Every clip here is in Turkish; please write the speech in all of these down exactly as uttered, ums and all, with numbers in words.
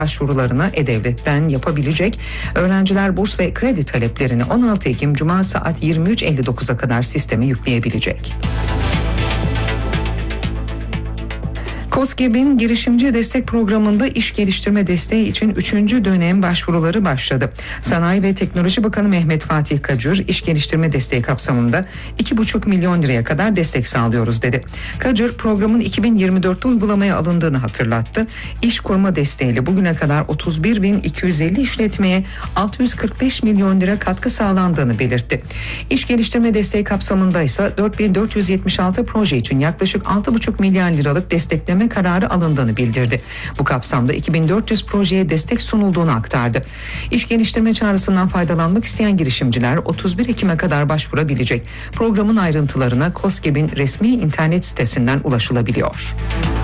başvurularını E-Devlet'ten yapabilecek. Öğrenciler burs ve kredi taleplerini on altı Ekim Cuma saat yirmi üç elli dokuza kadar sisteme yükleyebilecek. KOSGEB'in girişimci destek programında iş geliştirme desteği için üçüncü dönem başvuruları başladı. Sanayi ve Teknoloji Bakanı Mehmet Fatih Kacır, iş geliştirme desteği kapsamında iki buçuk milyon liraya kadar destek sağlıyoruz dedi. Kacır, programın iki bin yirmi dörtte uygulamaya alındığını hatırlattı. İş kurma desteğiyle bugüne kadar otuz bir bin iki yüz elli işletmeye altı yüz kırk beş milyon lira katkı sağlandığını belirtti. İş geliştirme desteği kapsamında ise dört bin dört yüz yetmiş altı proje için yaklaşık altı buçuk milyar liralık destekleme kararı alındığını bildirdi. Bu kapsamda iki bin dört yüz projeye destek sunulduğunu aktardı. İş geliştirme çağrısından faydalanmak isteyen girişimciler otuz bir Ekim'e kadar başvurabilecek. Programın ayrıntılarına KOSGEB'in resmi internet sitesinden ulaşılabiliyor.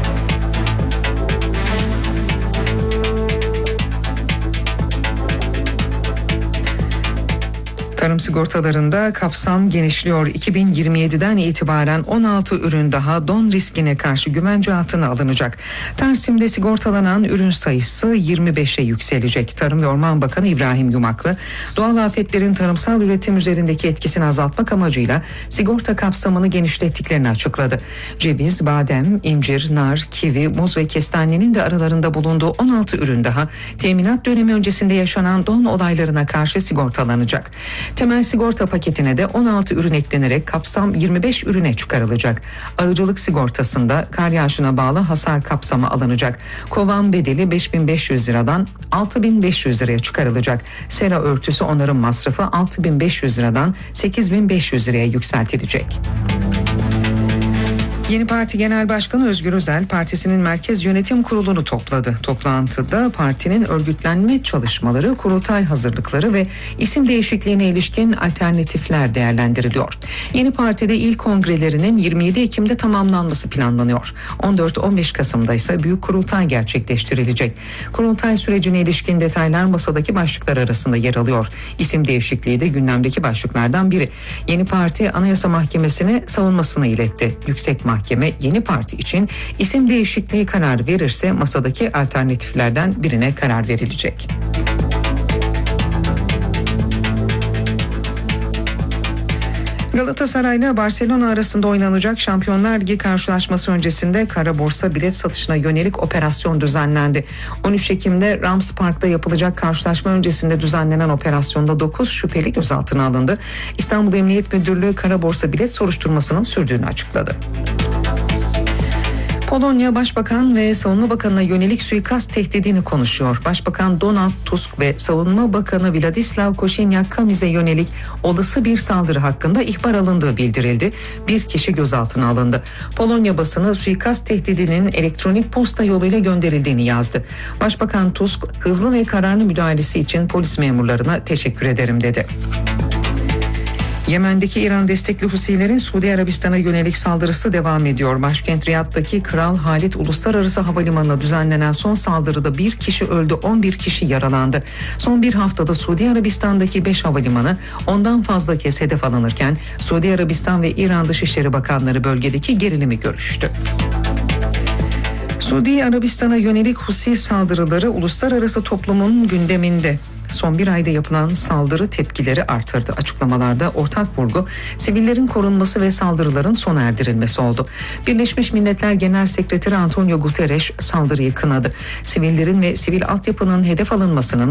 Tarım sigortalarında kapsam genişliyor. iki bin yirmi yediden itibaren on altı ürün daha don riskine karşı güvence altına alınacak. Tarsim'de sigortalanan ürün sayısı yirmi beşe yükselecek. Tarım ve Orman Bakanı İbrahim Yumaklı, doğal afetlerin tarımsal üretim üzerindeki etkisini azaltmak amacıyla sigorta kapsamını genişlettiklerini açıkladı. Ceviz, badem, incir, nar, kivi, muz ve kestanenin de aralarında bulunduğu on altı ürün daha teminat dönemi öncesinde yaşanan don olaylarına karşı sigortalanacak. Temel sigorta paketine de on altı ürün eklenerek kapsam yirmi beş ürüne çıkarılacak. Arıcılık sigortasında kar yağışına bağlı hasar kapsamı alınacak. Kovan bedeli beş bin beş yüz liradan altı bin beş yüz liraya çıkarılacak. Sera örtüsü onarım masrafı altı bin beş yüz liradan sekiz bin beş yüz liraya yükseltilecek. Yeni Parti Genel Başkanı Özgür Özel, partisinin Merkez Yönetim Kurulu'nu topladı. Toplantıda partinin örgütlenme çalışmaları, kurultay hazırlıkları ve isim değişikliğine ilişkin alternatifler değerlendiriliyor. Yeni Parti'de il kongrelerinin yirmi yedi Ekim'de tamamlanması planlanıyor. on dört on beş Kasım'da ise büyük kurultay gerçekleştirilecek. Kurultay sürecine ilişkin detaylar masadaki başlıklar arasında yer alıyor. İsim değişikliği de gündemdeki başlıklardan biri. Yeni Parti Anayasa Mahkemesi'ne savunmasını iletti. Yüksek Mahkeme Mahkeme yeni parti için isim değişikliği kararı verirse masadaki alternatiflerden birine karar verilecek. Galatasaray ile Barcelona arasında oynanacak Şampiyonlar Ligi karşılaşması öncesinde kara borsa bilet satışına yönelik operasyon düzenlendi. on üç Ekim'de Rams Park'ta yapılacak karşılaşma öncesinde düzenlenen operasyonda dokuz şüpheli gözaltına alındı. İstanbul Emniyet Müdürlüğü kara borsa bilet soruşturmasının sürdüğünü açıkladı. Polonya Başbakan ve Savunma Bakanı'na yönelik suikast tehdidini konuşuyor. Başbakan Donald Tusk ve Savunma Bakanı Władysław Kosiniak-Kamyz'e yönelik olası bir saldırı hakkında ihbar alındığı bildirildi. Bir kişi gözaltına alındı. Polonya basını suikast tehdidinin elektronik posta yoluyla gönderildiğini yazdı. Başbakan Tusk, hızlı ve kararlı müdahalesi için polis memurlarına teşekkür ederim dedi. Yemen'deki İran destekli Husilerin Suudi Arabistan'a yönelik saldırısı devam ediyor. Başkent Riyad'daki Kral Halid Uluslararası Havalimanı'na düzenlenen son saldırıda bir kişi öldü, on bir kişi yaralandı. Son bir haftada Suudi Arabistan'daki beş havalimanı ondan fazla kez hedef alınırken Suudi Arabistan ve İran Dışişleri Bakanları bölgedeki gerilimi görüştü. Suudi Arabistan'a yönelik Husi saldırıları uluslararası toplumun gündeminde. Son bir ayda yapılan saldırı tepkileri artırdı. Açıklamalarda ortak vurgu sivillerin korunması ve saldırıların sona erdirilmesi oldu. Birleşmiş Milletler Genel Sekreteri Antonio Guterres saldırıyı kınadı. Sivillerin ve sivil altyapının hedef alınmasının